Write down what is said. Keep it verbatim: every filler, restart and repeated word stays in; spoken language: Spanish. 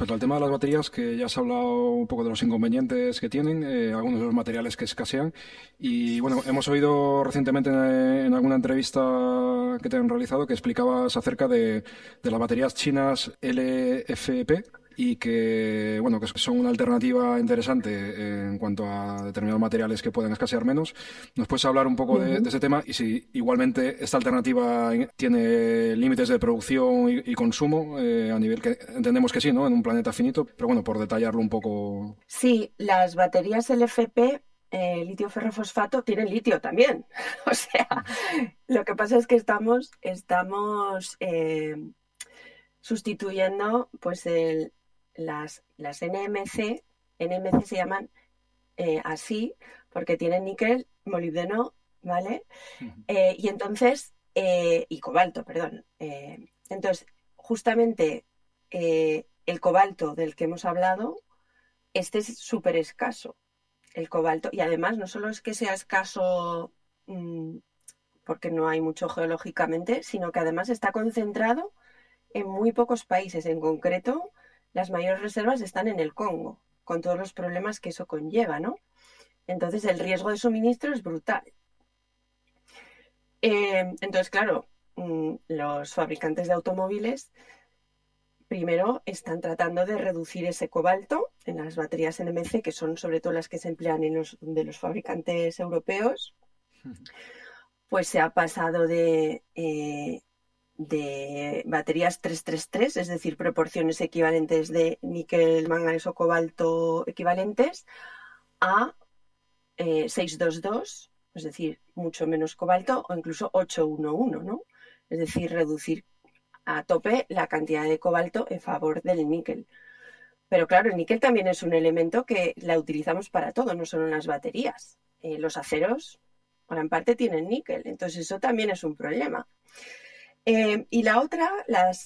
Respecto al tema de las baterías, que ya has hablado un poco de los inconvenientes que tienen, eh, algunos de los materiales que escasean. Y bueno, hemos oído recientemente en, en alguna entrevista que te han realizado que explicabas acerca de, de las baterías chinas L F P y que, bueno, que son una alternativa interesante en cuanto a determinados materiales que pueden escasear menos. ¿Nos puedes hablar un poco de, de Ujú. ese tema y si igualmente esta alternativa tiene límites de producción y, y consumo eh, a nivel que entendemos que sí, ¿no? En un planeta finito, pero bueno, por detallarlo un poco. Sí, las baterías L F P, eh, litio ferrofosfato, tienen litio también. O sea, lo que pasa es que estamos, estamos eh, sustituyendo pues el, las, las N M C. N M C se llaman eh, así porque tienen níquel, molibdeno, ¿vale? Eh, y entonces, eh, y cobalto, perdón. Eh, entonces, justamente eh, el cobalto del que hemos hablado, este es súper escaso, el cobalto. Y además, no solo es que sea escaso mmm, porque no hay mucho geológicamente, sino que además está concentrado en muy pocos países. En concreto, las mayores reservas están en el Congo, con todos los problemas que eso conlleva, ¿no? Entonces, el riesgo de suministro es brutal. Eh, entonces, claro, mmm, los fabricantes de automóviles primero están tratando de reducir ese cobalto en las baterías N M C, que son sobre todo las que se emplean en los de los fabricantes europeos. Pues se ha pasado de, eh, de baterías tres tres tres, es decir, proporciones equivalentes de níquel, manganeso, cobalto equivalentes, a eh, seiscientos veintidós, es decir, mucho menos cobalto, o incluso ochocientos once, ¿no? Es decir, reducir a tope la cantidad de cobalto en favor del níquel. Pero claro, el níquel también es un elemento que la utilizamos para todo, no solo en las baterías. Eh, los aceros, gran parte, tienen níquel, entonces eso también es un problema. Eh, y la otra, las